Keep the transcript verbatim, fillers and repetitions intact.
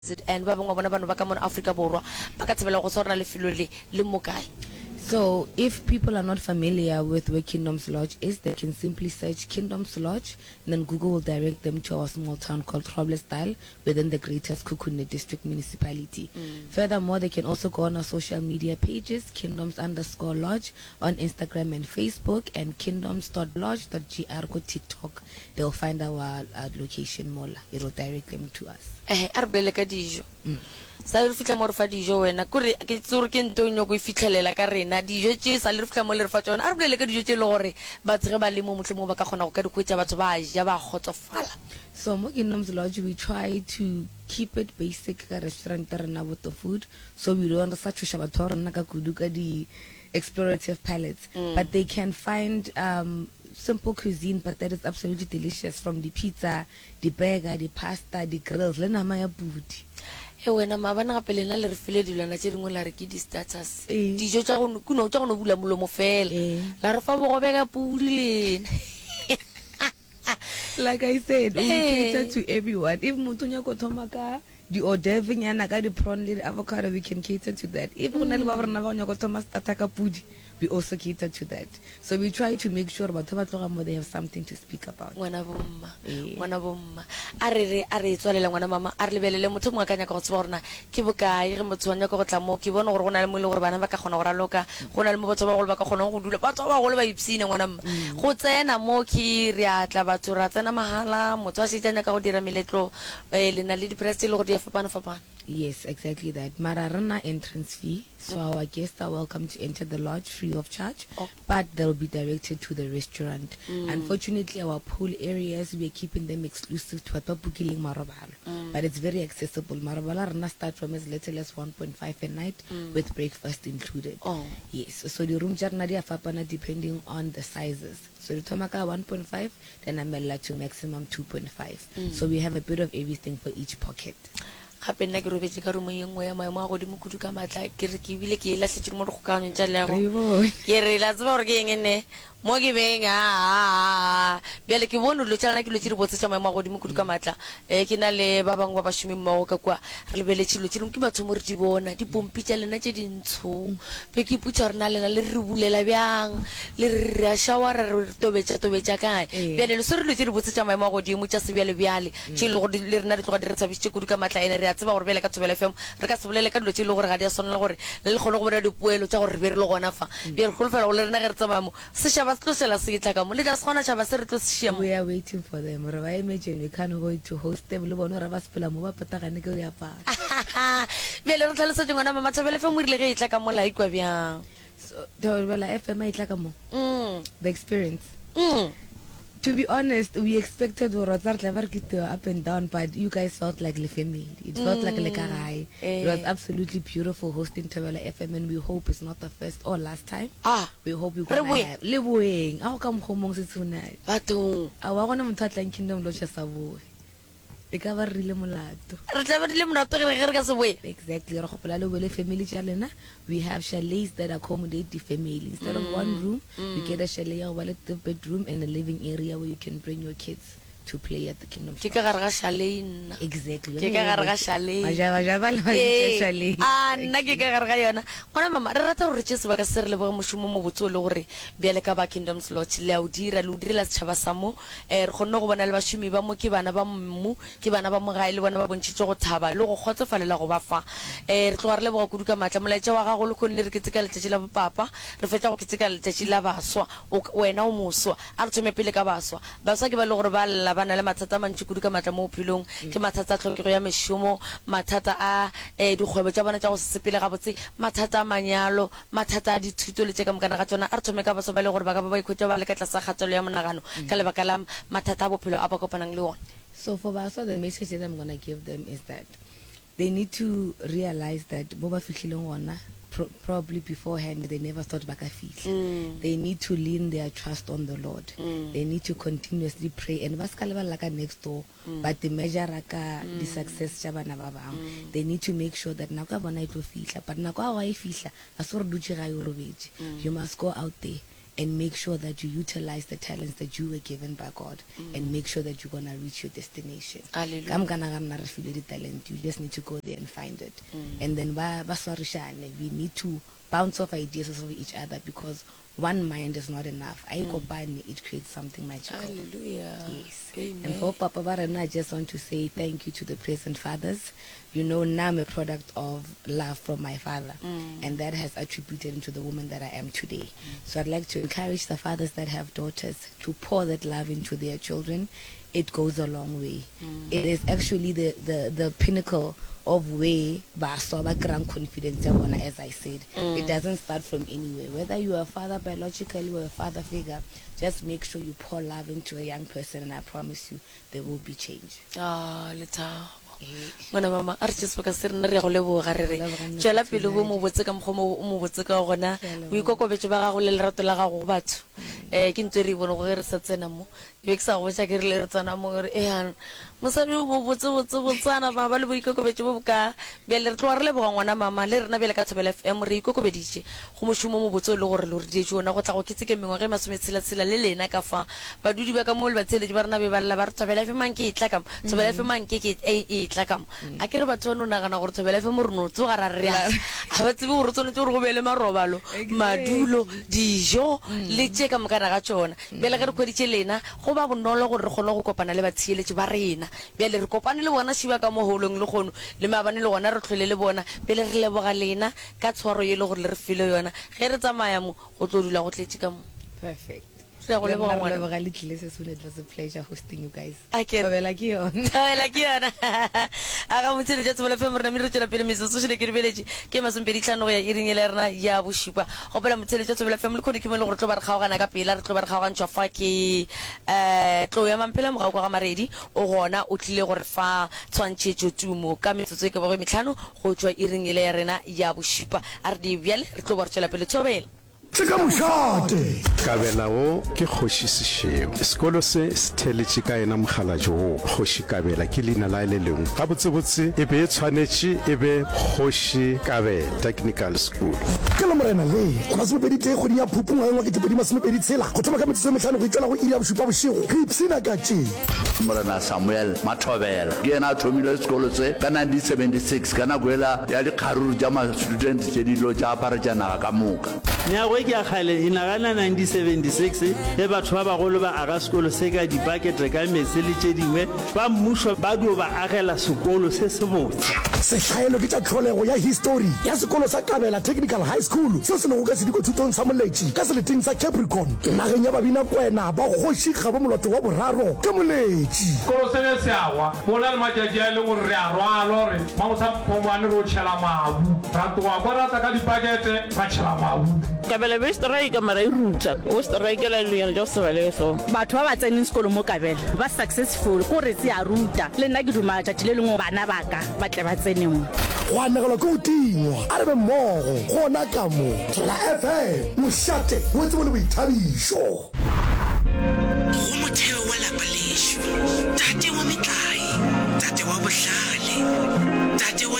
and ba bangwe bona bana ba ka mo Africa borwa ba ka tsebela go tsona lefelo le le mo kae. So if people are not familiar with where Kingdoms Lodge is, they can simply search Kingdoms Lodge, and then Google will direct them to our small town called Groblersdal within the Greater Sekhukhune District Municipality. Mm. Furthermore, they can also go on our social media pages, Kingdoms underscore Lodge on Instagram and Facebook, and kingdoms.lodge.gr go TikTok. They'll find our, our location more. It will direct them to us. Eh, arbele ka dijo. Sa re fitla mo re fa dijo wena kore ke tsore ke ntonyo go fitlhelela ka rena dijo tse sa le re fitla mo le re fa tsona arbele ka dijo tse le gore ba tsere ba le mo motle mo ba ka gona go ka dikwetsa batho ba ja ba gotsofala. So mo Kingdoms Lodge, we try to keep it basic ka restaurant rena with the food, so we don't start to shaba thora nna ka kudu ka di explorative palettes, mm. but they can find um simple cuisine but that is absolutely delicious, from the pizza, the burger, the pasta, the grills le nama ya budi. E wena ma bana ga pele na le re file dilwana tse dingwe la re ke di status dijo tsa go kuno tsa go no bula molomo fela la re fa bogobe ka pudi lena. Like I said, we cater to everyone. If mutunya ko thoma ka di ordeve nyana ka di prawn le avocado, we can cater to that. If una le ba rena ba nya ko thoma starter ka pudi, we also cater to that. So we try to make sure batho ba tloga mo they have something to speak about. Ngwana bomma ngwana bomma a re re a re tswalela ngwana mama a re lebelele motho mo akanya ka go tswa rona ke bokae ge motho wa nya go tla mo ke bona gore go na le mo le gore bana ba ka gona go raloka go na le mo batho ba go ba ka gona go dula batho ba go le ba ipsine ngwana mama go tsena mo ke re a tla batho ra tsena mahala motho a se tsena ka go dira meletlo eh le na le di price le go di fapana fapana. Yes, exactly that. Mararana entrance fee, so mm. our guests are welcome to enter the lodge free of charge, oh. but they'll be directed to the restaurant. Mm. Unfortunately, our pool areas, we are keeping them exclusive to Atapukiling Marabala, mm. but it's very accessible. Marabala Rana start from as little as one point five a night mm. with breakfast included. Oh. Yes, so the room jarnadia fapana depending on the sizes. So the tomaka one point five, then I'm allowed to maximum two point five. Mm. So we have a bit of everything for each pocket. Gape nna ke robetse ka rumo yengwe ya maemo a godimo kudu ka matla ke re ke bile ke latlhetse mo go ka ntja le go ke re la tsba gore ke eng ne mo ke beng a bele ke bona lo tsana ke lo tsire botse tsa maemo a godimo kudu ka matla eh ke na le ba bangwe ba bashumi mmogo ka kwa re lebeletse lo tsire ke batho mo re di bona di pompi tsa lena tse dintsho pe ke putsa rena lena le re bulela byang le re a shawara re tobetsa tobetsa kae bele lo sore lo tsire botse tsa maemo a godimo tsa se bjale bjale tse le go le rena re tloga dire tsabitse kudu ka matla ene re a tseba gore bele ka tsobela fm re ka sebolele ka dilo tse le gore ga di a sonna gore le le gone go bona dipoelo tsa gore re be re le gona fa be re go fela go le rena ge re tsamaya mo se shaba se tlosela se itla ka mo le ka se gona shaba se re tlo se shia mo. We are waiting for them. Re ba imagine we can't go to host them le bona re ba sepela mo ba patagane ke ya pa bele re tlhalosa ngwana mama tsabela fm mo rile ge itla ka mo la ikwa byang so the F M itla ka mo mm the experience. mm To be honest, we expected Rozar Clever up and down, but you guys felt like the family. It felt mm. like like a high. Eh. It was absolutely beautiful hosting Tawela F M, and we hope it's not the first or last time. Ah, we hope you can have living. How come home tonight? Batu. I want to touch like Kingdom Lodge Savo. Recovery mulato. Exactly. Family chalena. We have chalets that accommodate the family. Instead mm. of one room, mm. we get a chalet, a two bedroom, and a living area where you can bring your kids to play at the Kingdom. Exactly. Ah, nagi ka garga yona. Kona mama, re rata gore tshese ba ka se re le bo moshumo mo botso le gore bele ka ba Kingdoms Lodge le a dira le dira la tshaba sa mo eh re gone go bona le bashumi ba mo ke bana ba mmu ke bana ba mo gae le bona ba bontshitse go thaba le go khotsofalela go ba fa eh re tloga re le bo kudu ka matla molaetsa wa gago le khone le re keteka letsetsi la papa re fetsa go keteka letsetsi la baswa wena o moswa a re tsome pele ka baswa baswa ke ba le gore ba la bana le mathata mantsi kudu ka matla mo philong ke mathata tlhokego ya meshumo mathata a eh dikgwebo tsa bona tsa go sepele ga botse mathata a manyalo mathata a dithuto le tse ka mokana ga tsona a re tsome ka baswa ba le gore ba ka ba ba ikhutsa ba le ka tlasa kgatselo ya monagano ka lebaka la mathata a bophelo a ba kopanang le ona. So for baswa, the message that I'm going to give them is that they need to realize that boba fihlileng ona Pro probably beforehand they never thought back mm. They need to lean their trust on the Lord. Mm. They need to continuously pray and baskaleba like next door mm. but the measure raka mm. the success jabana ba bang mm. they need to make sure that nako bona itlo fihla but nako wa e fihla asore dutse ga yo robetse. You must go out there and make sure that you utilize the talents that you were given by God mm. and make sure that you're going to reach your destination. You just need to go there and find it. Mm. And then we need to bounce off ideas of each other, because one mind is not enough. I mm. combine it creates something magical. Hallelujah. Yes. Amen. And for Papa Barana, I just want to say thank you to the present fathers. You know, now I'm a product of love from my father, mm. and that has attributed into the woman that I am today. Mm. So I'd like to encourage the fathers that have daughters to pour that love into their children. It goes a long way. Mm. It is actually the, the, the pinnacle of where basoba grand confidence, as I said. Mm. It doesn't start from anywhere. Whether you are a father biologically or a father figure, just make sure you pour love into a young person, and I promise you there will be change. Ah, let's ngwana mama a re tse sebaka se rena re ya go leboga re re tšwela pele go mo botse ka mokgomo o mo botse ka gona o ikokobetse ba gago le lerato la gago go batho um ke ntse re bone go ge re sa tsena mo be ke sa go botsa ke re le re tsena mo re e mosadi o mo botse botse botsana ba ba le boikokobetse bo boka bjale re tloga re leboga ngwana mama le rena bjale ka Thobela F M re ikokobeditše go mošomo mo botse o le gore le re dietse ona go tla go ketse ke mengwe ge masometshela-tshela le lena ka fa badudi ba ka mo le batsheletši ba rena be ba lla ba re Thobela F M mang ke e tla kamo Thobela F M mang ke ke e tla kamo a ke re batho ba no nagana gore Thobela F M re no tsoga ra re a ga ba tsebe gore tsone gore go be le marobalo madulo dijo le tše ka mokana ga tsona bjale ge re kgweditše lena go ba bonolo gore re kgone go kopana le batsheletši ba rena bjale re kopane le bona šiba ka moholong le kgono le maabane le gona re tlhole le bona bjale re leboga lena ka tshwaro ye le gore le re file yona ge re tsamaya mo go tlo dula go tletse ka mo. Perfect. It was a pleasure hosting you guys. I can. Thobela ke yona. Thobela ke yona. Aga motse le Thobela F M re mi re tsela pele me so se ke re beletse ke masompedi tlhano go ya iring le rena ya boshipa go pela motse le Thobela F M le khone ke mo le gore tlo ba re kgaogana ka pela re tlo ba re kgaogantšwa fa ke eh tlo ya mampela mogao kwa ga maredi o gona o tlile gore fa tshwantšhetšo tumo ka metsotso ke ba go metlhano go tswa iring le ya rena ya boshipa a re di bjale re tlo ba re tsela pele Thobela Tseka mošate Kabela o ke Kgoši Sešeo sekolo se se theletše ka ena mogala jo Kgoši Kabela ke leina la le lengwe ga botsebotse e be e tshwanetše e be Kgoši Kabela Technical School ke la morena le go ba se pedi te go dia phupung ga ngwa ke tepedi masomepedi tshela go thoma ka metsotso metlhano go itšela go iri ya bosupa bošego ke ipsina ka tše morena Samuel Mathobela ke ena a thomile sekolo se ka nineteen seventy-six ka nako ela ya dikgaruru tša ma-student tše dilo tša aparetšanaga ka moka nyago ke a kgale e nagana nineteen seventy-six le batho ba bagolo ba aga sekolo se ka dipakete ka metse le tše dingwe ba mmušo ba dio ba agela sekolo se se botse setlhaelo ke tša tlholego ya history ya sekolo sa Kabela Technical High School seo se nego ka sediko thutong sa moletši ka seleteng sa Capricorn nageng ya babina kwena ba kgoši ga bo moloto wa boraro ke moletši sekolo se ne se agwa bona le matšatši a le gore re a rwala gore magosa phomane re o tšhela mabu ra tloga kwa rata ka dipakete ra tšhela mabu Kabela be strike mara iruta o strike la le jo se bale so batho ba ba tseneng sekolo mo Kabela ba successful go re tse a ruta le nna ke duma tša le lengwe bana baka ba tle ba tseneng go anegelwa ke go tingwa a re be mmogo gona ka mo Thobela F M mošate wo tsebo le boithabišo go motheo wa lapa lešo tate wa metlae tate wa bohlale tate wa